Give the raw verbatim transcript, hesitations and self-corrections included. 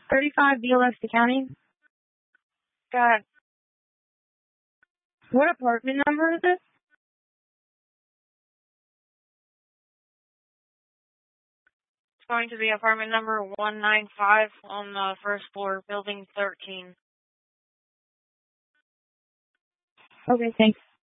thirty-five B L X County. Got What apartment number is this? It's going to be apartment number one nine five on the first floor, building thirteen. Okay, thanks.